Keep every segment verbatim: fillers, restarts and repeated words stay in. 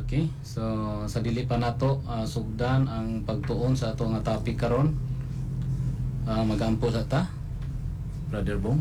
Okay, so sa dili pa nato uh, sugdan ang pagtuon sa ato nga topic karon. Uh, magampo sa ta, Brother Bong.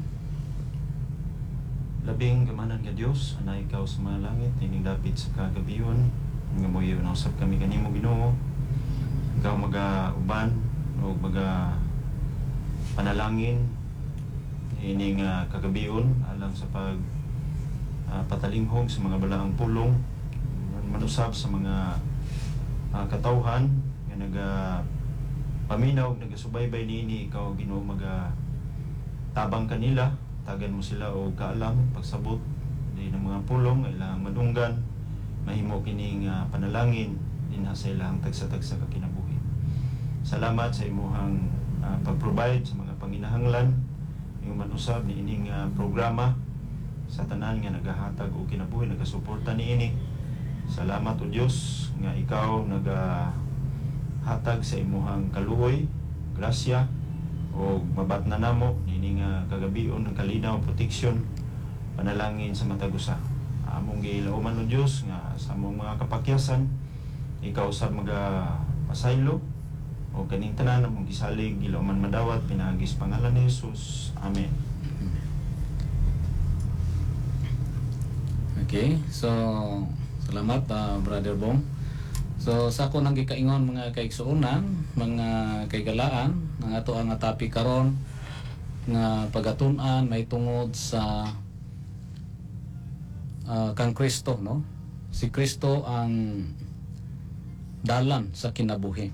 Labing gamanan nga Dios, ana ikaw sa mga langit, ining dapit sa kagabiyon, nga moyo na usab kami kanimo Ginoo. Ikaw maga-uban o maga panalangin ining uh, kagabiyon alang sa pag uh, patalinghog sa mga balaang pulong, manusab sa mga uh, katawhan nga naga paminaw, nagasubaybay niini ikaw Ginoo, maga tabang kanila, tagan mo sila o kaalam pagsabot di ng mga pulong ilang madunggan, mahimo kining uh, panalangin dinha sa ilang tagsa-tagsa ka kinabuhi. Salamat sa imuhang uh, pag-provide sa mga panginahanglan yung manusab ni ining uh, programa sa tanan nga nagahatag o kinabuhi, nagasuporta niini. Salamat o Dios nga ikaw nagahatag sa imuhang kaluoy, grasya o mabat na namo nining uh, kagabion ng kalinaw, proteksyon, panalangin sa matag usa. Among gilauman o Dios nga sa among mga kapakyasan ikaw sa mga pasaylo o kaning tanan among gisalig gilauman madawat pinaagis pangalan ni Jesus. Amen. Okay, so salamat uh, Brother Bong. So sa ako nang gikaingon mga kaigsuonan, mga kaigalaan, ang ato ang topic karon nga pagatun-an may tungod sa uh, kang Kristo, no? Si Kristo ang dalan sa kinabuhi.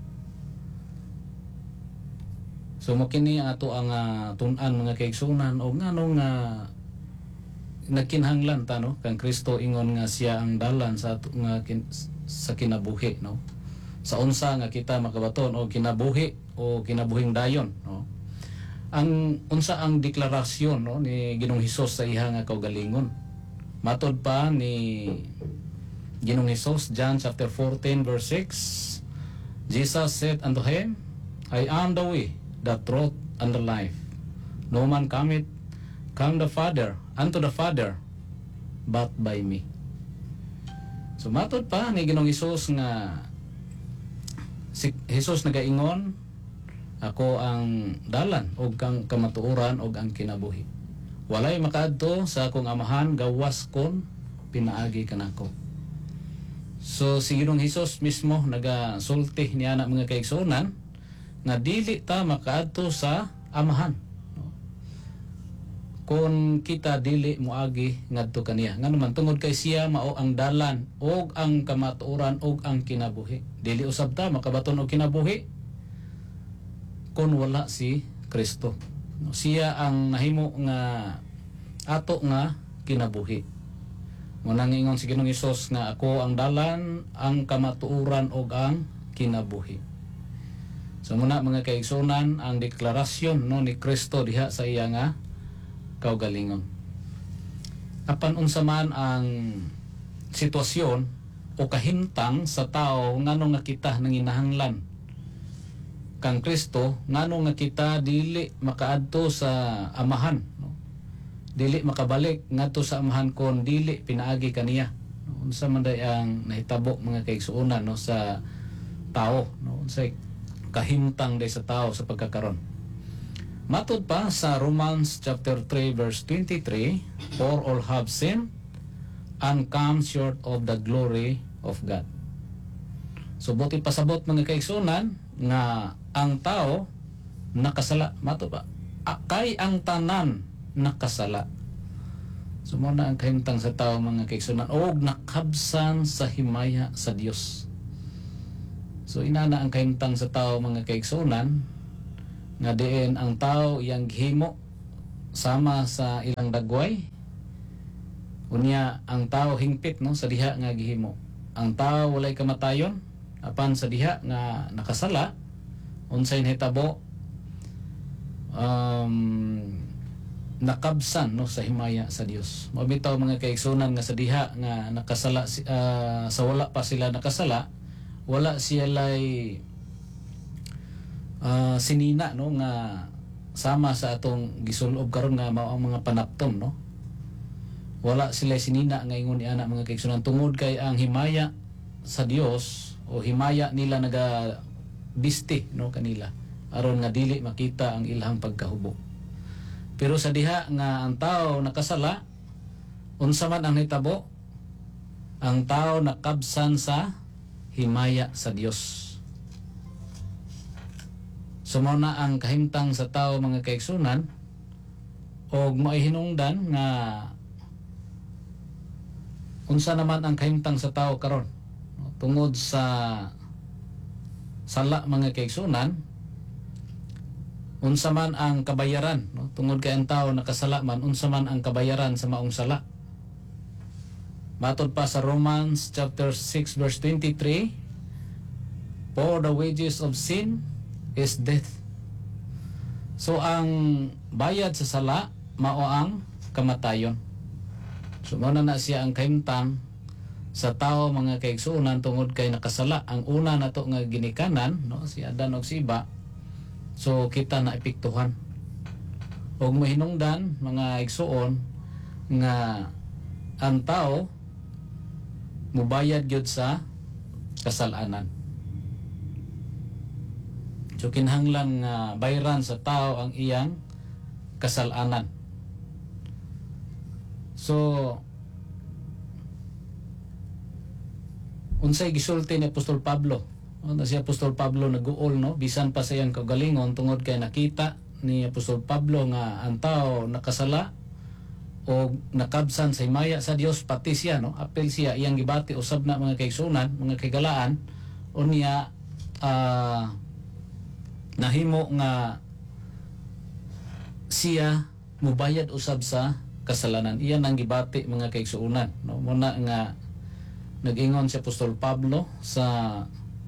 So mo kini ato ang uh, tun-an mga kaigsuonan o ngano nga nagkinahanglan ta, no? Kang Kristo ingon nga siya ang dalan sa ato nga kin, sa kinabuhi, no? Sa unsa nga kita makabaton o kinabuhi o kinabuhing dayon, no? Ang unsa ang deklarasyon, no, ni Ginoong Hesus sa iha nga kaugalingon. Matod pa ni Ginoong Hesus, John chapter fourteen verse six, Jesus said unto him, I am the way, the truth, and the life. No man cometh come the Father unto the Father but by me. So matod pa ni Ginoong Hesus nga si Hesus nagaingon, ako ang dalan og kang kamatuoran og ang kinabuhi. Walay makaadto sa akong amahan gawas kon pinaagi kanako. So si Ginoong Hesus mismo nagasulti niya na mga kaigsuonan nga dili ta makaadto sa amahan kung kita dili moagi ngadto kaniya. Nga naman tungod kay siya mao ang dalan og ang kamatuoran og ang kinabuhi. Dili usab ta makabaton og kinabuhi kung wala si Kristo. Siya ang nahimo nga ato nga kinabuhi. Munang ingon si Ginoong Hesus nga ako ang dalan, ang kamatuoran og ang kinabuhi. So muna mga kaigsuonan ang deklarasyon, no, ni Kristo diha sa iya nga kaugalingon. Apan unsa man ang sitwasyon o kahimtang sa tao ngano nga kita nanginahanglan kang Kristo, ngano nga kita dili makaadto sa amahan, no? Dili makabalik ngadto sa amahan kon dili pinaagi kaniya. No? Unsa man day ang nahitabo mga kaigsuonan, no, sa tao, no? Unsay kahimtang day sa tao sa pagkakaron. Matod pa sa Romans chapter three verse twenty-three, for all have sinned and come short of the glory of God. So buti pasabot mga kaigsuonan nga ang tao nakasala. Matod pa, kay ang tanan nakasala. So mo na ang kahimtang sa tao mga kaigsuonan og nakabsan sa himaya sa Dios. So inana ang kahimtang sa tao mga kaigsuonan nga diin ang tao iyang gihimo sama sa ilang dagway. Unya ang tao hingpit, no, sa diha nga gihimo. Ang tao walay kamatayon apan sa diha nga nakasala unsay nahitabo, um, nakabsan, no, sa himaya sa Dios. Mabitaw mga kaigsuonan nga sa diha nga nakasala uh, sa wala pa sila nakasala, wala siya lay Uh, sinina, no, nga sama sa atong gisulob karon nga mao ang mga panaptom, no. wala sila sinina nga ingon ni ana mga kaigsunan tungod kay ang himaya sa Dios o himaya nila naga biste no kanila aron nga dili makita ang ilahang pagkahubo. Pero sa diha nga ang tao nakasala, unsa man ang hitabo, ang tao nakabsan sa himaya sa Dios. Sumo na ang kahimtang sa tao mga kaigsunan og maihinungdan nga unsa naman ang kahimtang sa tao karon tungod sa sala mga kaigsunan, unsa man ang kabayaran no? Tungod kay ang tao nakasala man, unsa man ang kabayaran sa maong sala. Matod pa sa Romans chapter six verse twenty-three, for the wages of sin is death. So ang bayad sa sala mao ang kamatayon. So mao na siya ang kahimtang sa tao mga kaigsunan tungod kay nakasala. Ang una nato nga ginikanan no si Adan ug si Eva. So kita na epektuhan. Og mahinungdan mga igsuon nga ang tao mubayad gyud sa kasalanan. So kinahanglan nga bayran sa tao ang iyang kasalanan. So unsay gisulti ni Apostol Pablo? Ano si Apostol Pablo naguol no bisan pa sa iyang kagalingon tungod kay nakita ni Apostol Pablo nga ang tao nakasala o nakabsan sa himaya sa Dios pati siya no apel siya iyang gibati usab na mga kaigsunan mga kagalaan unya uh, nahimo nga siya mubayad usab sa kasalanan. Iyan ang gibati mga kaigsuunan no muna nga nag-ingon si Apostol Pablo sa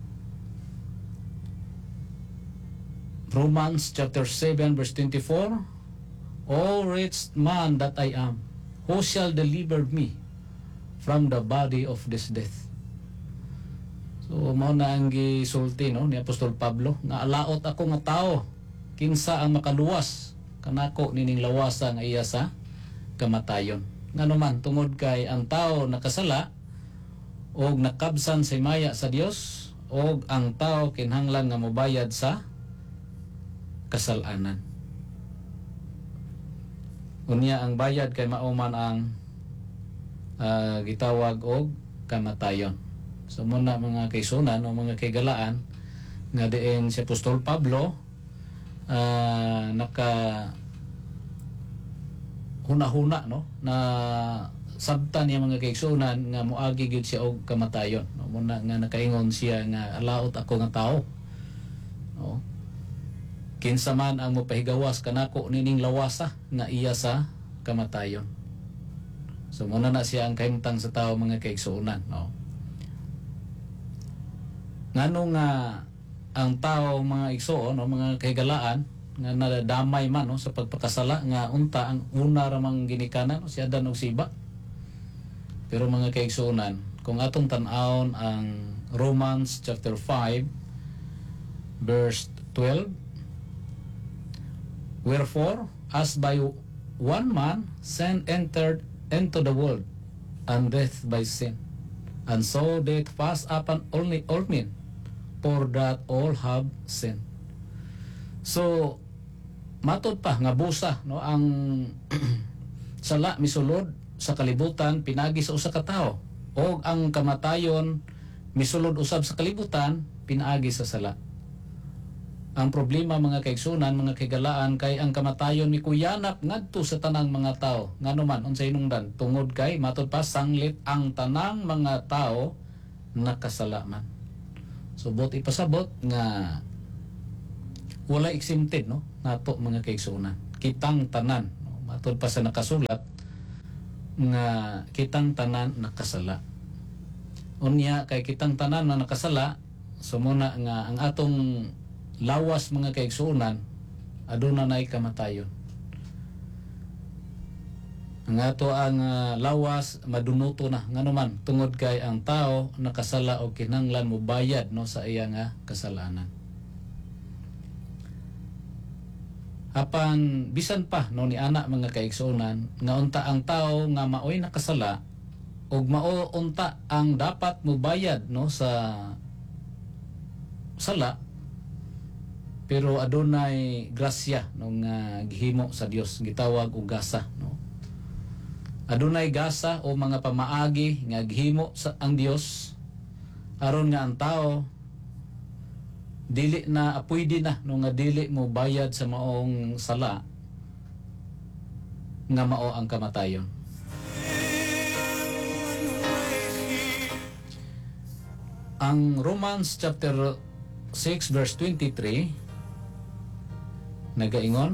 Romans chapter seven verse twenty-four, O wretched man that I am, who shall deliver me from the body of this death? So mao na ang gisulti no ni Apostol Pablo nga alaot ako nga tao kinsa ang makaluwas kanako nining lawasa nga iya sa kamatayon. Ngano man tungod kay ang tao nakasala og nakabsan sa himaya sa Dios og ang tao kinahanglan nga mobayad sa kasalanan. Unya ang bayad kay mao man ang uh, gitawag og kamatayon. So muna mga kaigsunan o mga kaigalaan nga diin si Apostol Pablo uh, naka huna-huna no na sabtan niya mga kaigsunan nga moagi gyud siya og kamatayon no muna nga nakaingon siya nga alaot ako nga tao no kinsa man ang mopahigawas kanako nining lawasa nga iya sa kamatayon. So muna na siya ang kahimtang sa tao mga kaigsunan no ngano nga ang tao mga igsuon no mga kahigalaan nga nadamay man no sa pagpakasala nga unta ang una ramang ginikanan no, si Adan ug si Eva. Pero mga kaigsunan kung atong tan-awon ang Romans chapter five verse twelve, wherefore as by one man sin entered into the world, and death by sin, and so death passed upon only all men, for that all have sinned. So matod pa nga busa no ang sala misulod sa kalibutan pinagi sa usa ka tawo og ang kamatayon misulod usab sa kalibutan pinaagi sa sala. Ang problema mga kaigsunan mga kaigalaan kay ang kamatayon mikuyanap ngadto sa tanang mga tawo ngano man unsay hinungdan tungod kay matod pa sanglit ang tanang mga tawo nakasala man. So bot ipasabot nga wala exempted no nato mga kaigsunan kitang tanan no? Matod pa sa nakasulat nga kitang tanan nakasala. Unya kay kitang tanan na nakasala sumuna nga ang atong lawas mga kaigsunan aduna nay kamatayon. Ang ato ang uh, lawas madunuto na ngano man tungod kay ang tao nakasala og kinahanglan mobayad no sa iya nga kasalanan. Apan bisan pa no ni ana mga kaigsuonan nga unta ang tao nga maoy nakasala ug mao unta ang dapat mobayad no sa sala, pero adunay grasya no nga gihimo sa Dios, gitawag og gasa no. Adunay gasa o mga pamaagi nga gihimo sa ang Dios aron nga ang tao dili na pwede na no nga dili mo bayad sa maong sala nga mao ang kamatayon. Ang Romans chapter six verse twenty-three nagaingon,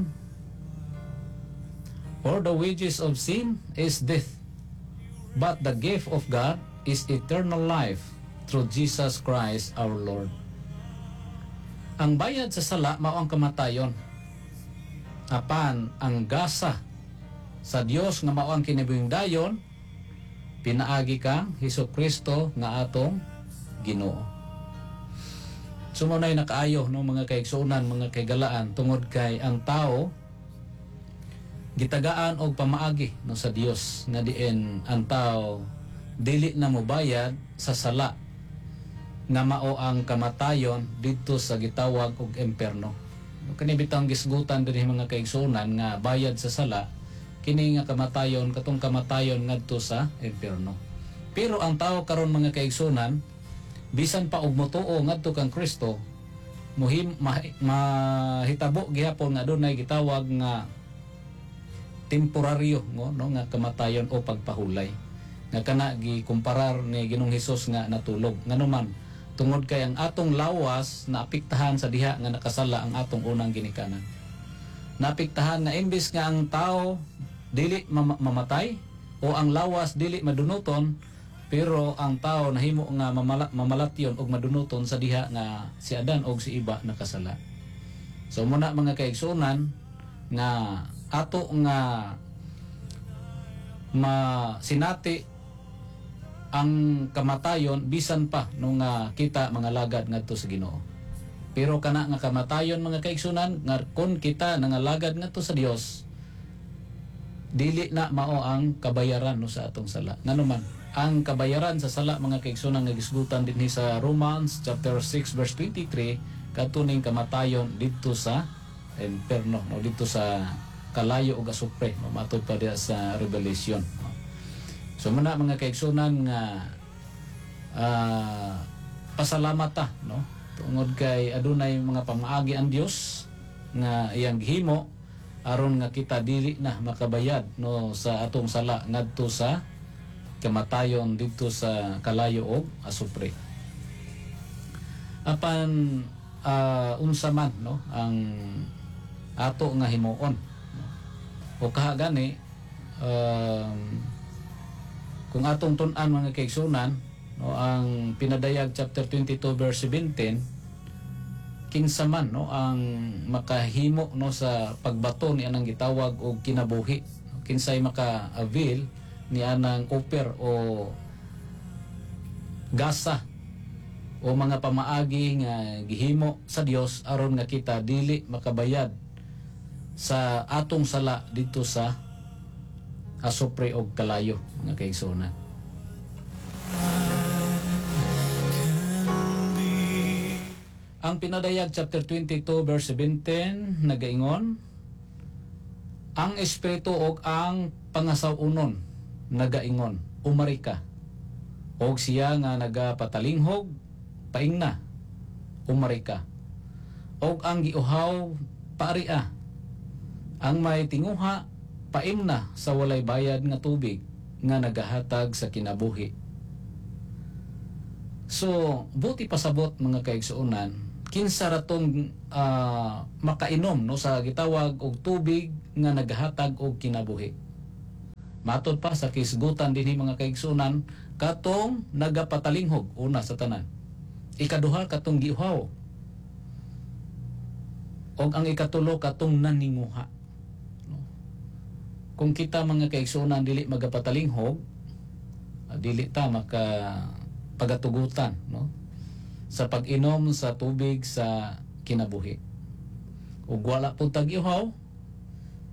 "For the wages of sin is death, but the gift of God is eternal life through Jesus Christ our Lord." Ang bayad sa sala mao ang kamatayon. Apan ang gasa sa Dios nga mao ang kinabuhing dayon, pinaagi kang Hesukristo nga atong Ginoo. Sumunay nakaayo no mga kaigsuonan, mga kaigalaan tungod kay ang tao gitagaan og pamaagi no sa Dios nga diin ang tao dili na mobayad sa sala nga mao ang kamatayon didto sa gitawag og imperno. Kani bitang gisgutan dinhi mga kaigsuonan nga bayad sa sala kini nga kamatayon katong kamatayon ngadto sa imperno. Pero ang tao karon mga kaigsuonan bisan pa og motuo ngadto kang Kristo muhim mahitabo gihapon nga adunay gitawag nga temporaryo no, no nga kamatayon o pagpahulay nga kana gikumparar ni Ginoong Hesus nga natulog nganuman tungod kay ang atong lawas naapektahan sa diha nga nakasala ang atong unang ginikanan. Naapektahan nga imbis nga ang tao dili mam- mamatay o ang lawas dili madunuton, pero ang tao nahimo nga mamala- mamalatyon og madunuton sa diha nga si Adan og si Iba nakasala. So muna mga kaigsuonan nga ato nga masinati ang kamatayon bisan pa nung uh, kita mga lagad ngadto sa Ginoo. Pero kana nga kamatayon mga kaigsunan nga kun kita nangalagad ngadto sa Dios, dili na mao ang kabayaran no sa atong sala. Nganuman ang kabayaran sa sala mga kaigsunan nga gisgutan dinhi sa Romans chapter six verse twenty-three katuning kamatayon didto sa imperno no didto sa kalayo ug asupre no matud pa diha sa Revelation. So muna mga kaigsunan nga uh, pasalamat ta no tungod kay adunay mga pamaagi ang Dios nga iyang gihimo aron nga kita dili na makabayad no sa atong sala ngadto sa kamatayon didto sa kalayo og asupre. Apan uh, unsa man no ang ato nga himuon no? O kaha gani um, kung atong tun-an mga kaigsunan no ang pinadayag chapter twenty-two verse seventeen kinsa man no ang makahimo no sa pagbato ni anang gitawag og kinabuhi, kinsay maka-avail ni anang offer o gasa o mga pamaagi nga gihimo sa Dios aron nga kita dili makabayad sa atong sala dito sa asupre og kalayo nga kaigsuonan. Ang pinadayag chapter twenty-two verse seventeen nagaingon, ang espiritu og ang pangasawunon nagaingon, umari ka. Og siya nga nagapatalinghog paingna, umari ka. Og ang giuhaw paaria, ang may tinguha paimna sa walay bayad nga tubig nga nagahatag sa kinabuhi. So, buti pasabot mga kaigsuonan, kinsa ratong uh, makainom no sa gitawag og tubig nga nagahatag og kinabuhi. Matod pa sa kisgutan dinhi mga kaigsuonan, katong nagapatalinghog una sa tanan. Ikaduha katong giuhaw. Og ang ikatulo katong naninguha. Kung kita mga kaigsuonan dili magapatalinghog, dili ta maka pagatugutan no sa pag-inom sa tubig sa kinabuhi. Ug wala pud tag iuhaw,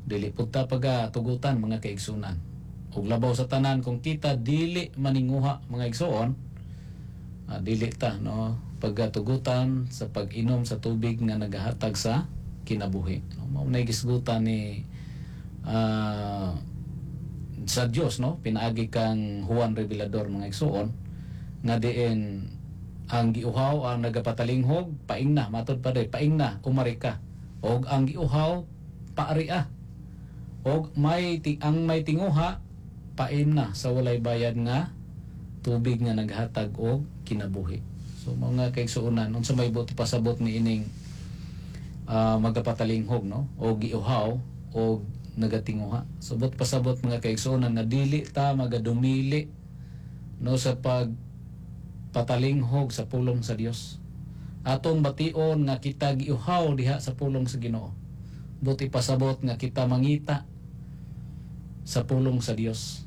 dili pud ta pagatugutan mga kaigsunan. Ug labaw sa tanan kung kita dili maninguha mga igsoon, ah, dili ta no pagatugutan sa pag-inom sa tubig nga nagahatag sa kinabuhi. No, mao nay gisgutan ni ah, sa Dios no pinaagi kang Juan Revelador mga igsoon nga diin ang giuhaw ang nagapatalinghog paing na matud pa day paing na umari ka, og ang giuhaw paari ah, og may ti ang may tinguha paim na sa walay bayad nga tubig nga naghatag og kinabuhi. So mga kaigsuonan unsa may buti pasabot ni ining uh, magapatalinghog no o giuhaw o nagatinguha. Subot pasabot mga kaigsuonan nga dili ta magadumili no sa pag patalinghog sa pulong sa Dios. Atong bation nga kita giuhaw diha sa pulong sa Ginoo. Buti pasabot nga kita mangita sa pulong sa Dios.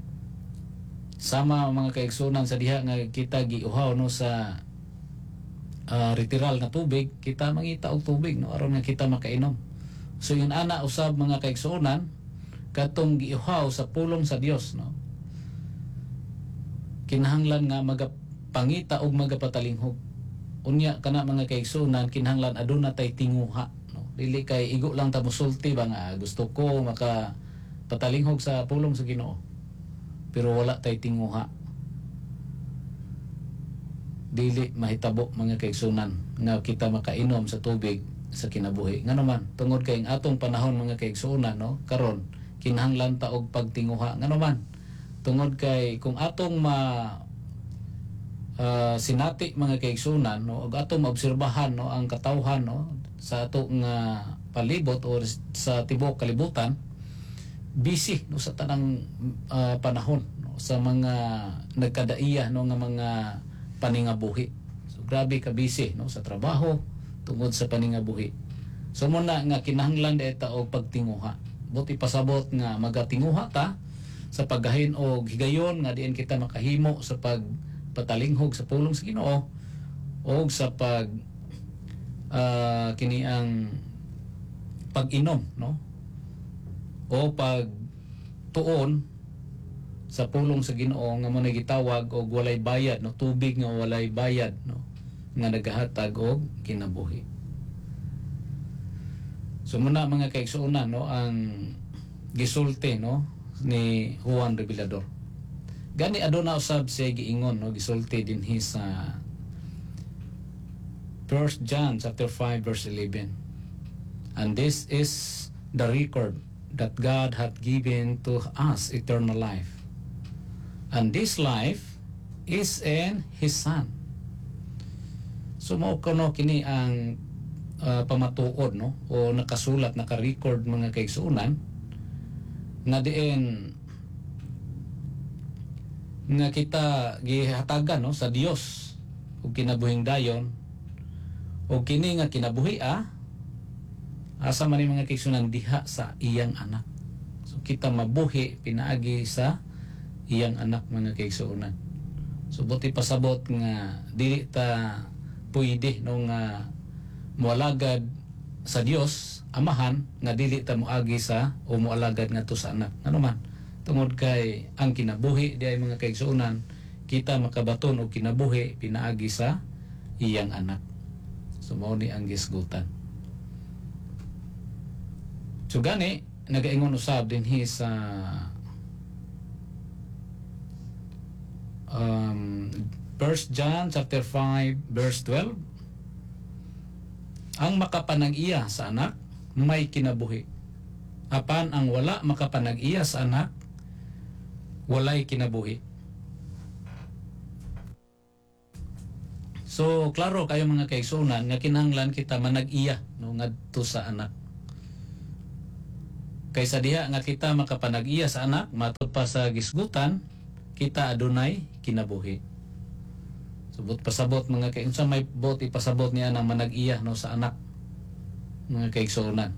Sama mga kaigsuonan sa diha nga kita giuhaw no sa uh, literal nga tubig, kita mangita og tubig no aron nga kita makainom. So yun ana usab mga kaigsuonan katong giuhaw sa pulong sa Dios no. Kinahanglan nga magapangita og magapatalinghog. Unya kana mga kaigsuonan kinahanglan aduna tay tinguha no. Dili kay igo lang ta mosulti ba nga gusto ko maka patalinghog sa pulong sa Ginoo. Pero wala tay tinguha. Dili mahitabo mga kaigsuonan nga kita makainom sa tubig sa kinabuhi. Nga naman tungod kay ang atong panahon mga kaigsuonan no karon kinahanglan ta og pagtinguha. Nga naman tungod kay kung atong ma uh, sinati mga kaigsuonan no og atong maobserbahan no ang katawhan no sa ato nga palibot o sa tibuok kalibutan, busy no sa tanang uh, panahon no sa mga nagkadaiya no nga mga paningabuhi. So grabe ka busy no sa trabaho tungod sa paningabuhi. So muna nga kinahanglan deta og pagtinguha. Buti pasabot nga magatinguha ta sa paggahin og higayon nga diin kita makahimo sa pagpatalinghog sa pulong sa Ginoo og sa pag uh, kini ang pag-inom no o pag tuon sa pulong sa Ginoo nga mo gitawag og walay bayad no tubig nga walay bayad no nga nagahatag og kinabuhi. So muna mga kaigsuonan no ang gisulti no ni Juan Revelador. Gani aduna usab siya giingon no gisulti dinhi sa First John chapter five verse eleven. And this is the record that God hath given to us eternal life. And this life is in His Son. So mao kuno kini ang uh, pamatuod no o nakasulat naka-record mga kaigsuonan nga diin nga kita gihatagan no sa Dios ug kinabuhing dayon o kini nga kinabuhi ah asa man mga kaigsuonan diha sa iyang anak. So kita mabuhi pinaagi sa iyang anak mga kaigsuonan. So buti pasabot nga dili ta pwede no nga moalagad sa Dios amahan nga dili ta moagi sa o moalagad ngadto sa anak. Ano man tungod kay ang kinabuhi di ay mga kaigsuonan kita makabaton og kinabuhi pinaagi sa iyang anak. So mao ni ang gisgutan. So gani nagaingon usab dinhi sa um, First John chapter five verse twelve. Ang makapanag-iya sa anak may kinabuhi. Apan ang wala makapanag-iya sa anak walay kinabuhi. So klaro kayo mga kaigsuonan nga kinahanglan kita manag-iya no ngadto sa anak. Kaysa diha nga kita makapanag-iya sa anak matud pa sa gisgutan kita adunay kinabuhi. Subot pasabot mga kay unsa may bot ipasabot niya nang manag-iya no sa anak mga kaigsuonan.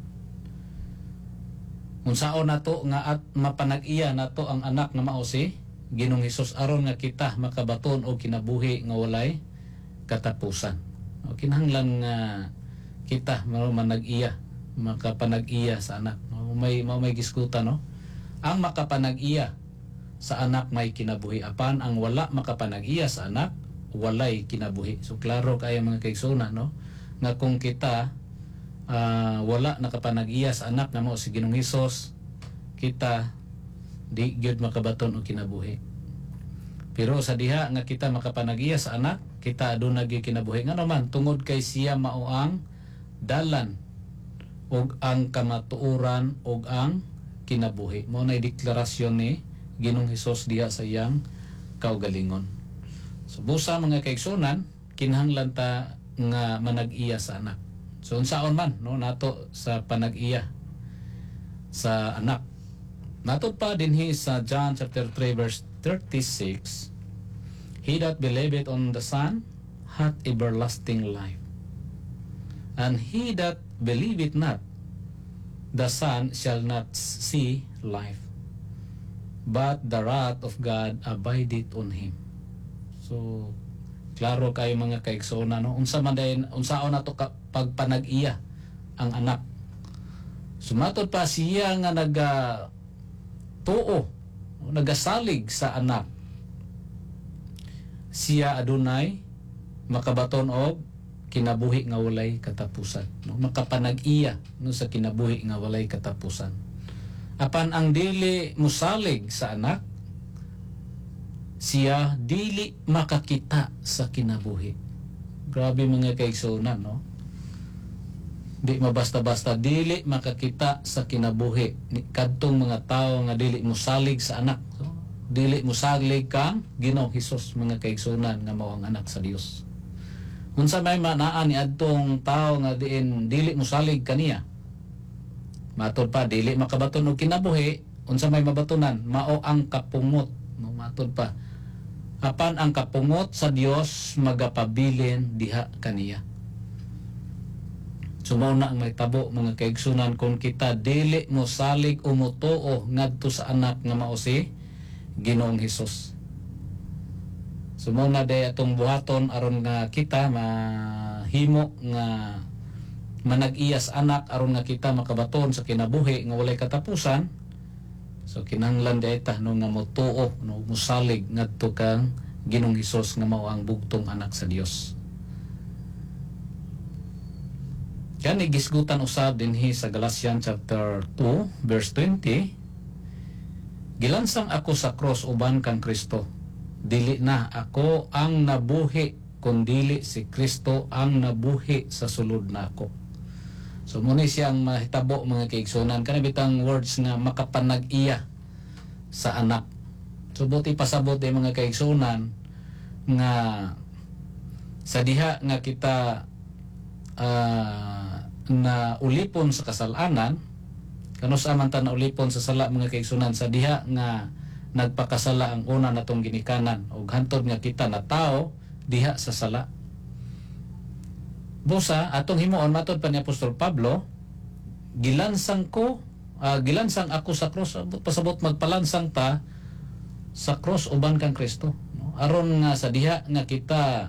Unsaon nato nga at mapanag-iya nato ang anak na mao si Ginoong Hesus aron nga kita makabaton og kinabuhi nga walay katapusan. O kinahanglan nga kita mao manag-iya makapanag-iya sa anak. may may gisgutan no. Ang makapanag-iya sa anak may kinabuhi, apan ang wala makapanag-iya sa anak walay kinabuhi. So klaro kaya mga kaigsunan no nga kung kita uh, wala nakapanag-iya sa anak nga mao si Ginoong Hesus, kita di gyud makabaton og kinabuhi. Pero sa diha nga kita makapanag-iya sa anak, kita aduna gyud kinabuhi nga naman tungod kay siya mao ang dalan og ang kamatuoran og ang kinabuhi. Mao nay deklarasyon ni Ginoong Hesus diha sa iyang kaugalingon. So busa mga kaigsunan, kinahanglan ta nga manag-iya sa anak. So unsaon man no nato sa panag-iya sa anak. Nato pa dinhi sa John chapter three verse thirty-six, he that believeth on the Son hath everlasting life, and he that believeth not the Son shall not see life, but the wrath of God abideth on him. So klaro kayo mga kaigsoon no unsa man dayon unsaon nato ka pagpanag-iya ang anak. Sumatod pa siya nga naga tuo nagasalig sa anak, siya adunay makabaton og kinabuhi nga walay katapusan no makapanag-iya no sa kinabuhi nga walay katapusan. Apan ang dili musalig sa anak, siya dili makakita sa kinabuhi. Grabe mga kaigsunan no. Di mabasta-basta dili makakita sa kinabuhi ni kadtong mga tawo nga dili musalig sa anak. So, dili musalig kang Ginoong Hesus mga kaigsunan nga mao ang anak sa Dios. Unsa may manaan ni adtong tawo nga diin dili musalig kaniya, matod pa dili makabaton og kinabuhi, unsa may mabatunan mao ang kapungot no matod pa. Apan ang kapungot sa Dios magapabilin diha kaniya. Sumaw na ang may tabo mga kaigsunan kung kita dili mo salig o mutuo ngadto sa anak nga mao si Ginoong Hesus. Sumaw na day atong buhaton aron nga kita mahimo nga manag-iya sa anak aron nga kita makabaton sa kinabuhi nga walay katapusan. So kinahanglan day ta no nga mutuo no musalig ngadto kang Ginoong Hesus nga mao ang bugtong anak sa Dios. Kani gisgutan usab dinhi sa Galatians chapter two verse twenty, gilansang ako sa cross uban kang Kristo, dili na ako ang nabuhi kundili si Kristo ang nabuhi sa sulod nako. So muna siyang mahitabo mga kaigsunan kana bitang words nga makapanag-iya sa anak. So buti pasabot ay mga kaigsunan nga sa diha nga kita uh, na ulipon sa kasalanan, kanus aman ta na ulipon sa sala mga kaigsunan sa diha nga nagpakasala ang una natong ginikanan ug hantod nga kita na tao diha sa sala. Busa atong himuon matod pa ni Apostol Pablo, gilansang ko uh, gilansang ako sa cross, pasabot magpalansang ta sa cross uban kang Kristo no? Aron nga sa diha nga kita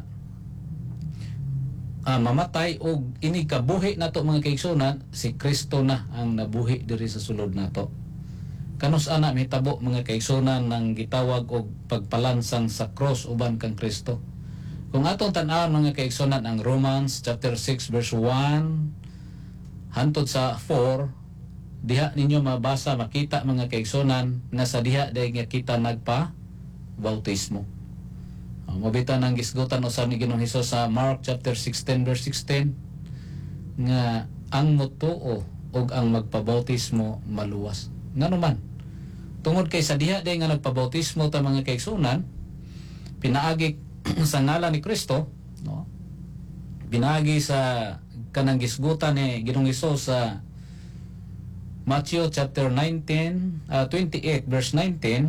Ah, mamatay og ini kabuhi nato mga kaigsunan, si Kristo na ang nabuhi diri sa sulod nato. Kanus ana mitabo mga kaigsunan nang gitawag og pagpalansang sa cross uban kang Kristo. Kung atong tan-awon mga kaigsunan ang Romans chapter six verse one hantod sa four, diha ninyo mabasa makita mga kaigsunan nga sa diha day nga kita nagpa bautismo. Mabitan ang gisgutan usab ni Ginoong Hesus sa Mark chapter sixteen verse sixteen nga ang mutuo og ang magpabautismo maluwas. Ngano man tungod kay sa diha day nga nagpabautismo ta mga kaigsunan, pinaagi sa ngalan ni Kristo no, pinaagi sa kanang gisgutan ni Ginoong Hesus sa Matthew chapter nineteen uh, twenty-eight verse nineteen,